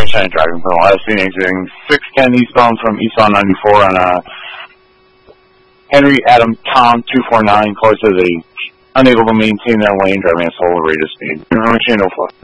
information on driving from last seen exiting 610 eastbound from eastbound 94 on Henry Adam Tom 249. Cars says they unable to maintain their lane, driving at slow rate of speed. Information, no